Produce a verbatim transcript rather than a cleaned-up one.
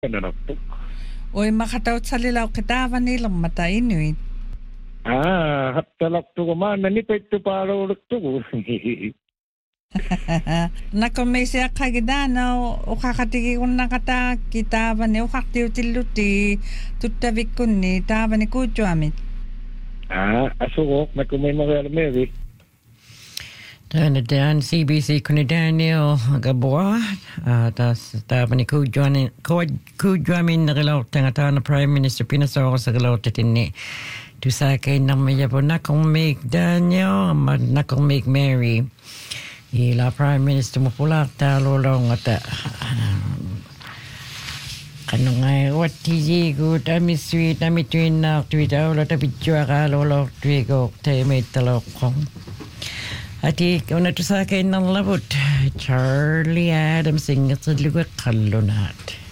kanaraptu. Oi makataut salila ukitavani lammata inuit. Ah, hattalaptu ko man nanipettu paaruluktu. Nako may siya kagidana o kakatigi kung nakata kitavani o kaktiutilluti tuttavik kunni tavani kujuamit. Ah, asukok nakumay makalmeri. Täällä tämän C B C kuni Daniel Gaboa taas taapani kujuamin kujuamin nagalautanga taana Prime Minister Pinasaurus galautetini tusakein namme jabo nakong make Daniel ma nakong make Mary ila Prime Minister mo pula talo long ata ano nga what tiji go tami sweet tami twin na twita ulo tapi juara lolo twigo teme talo kong Ati kung nato sa akin ng labot, Charlie Adams ingat sa lugar kalunat.